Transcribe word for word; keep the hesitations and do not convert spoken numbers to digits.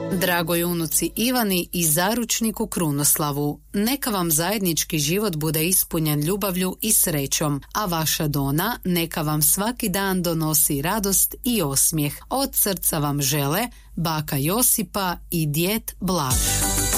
Dragoj unuci Ivani i zaručniku Krunoslavu, neka vam zajednički život bude ispunjen ljubavlju i srećom, a vaša Dona neka vam svaki dan donosi radost i osmijeh. Od srca vam žele baka Josipa i djed Blaž.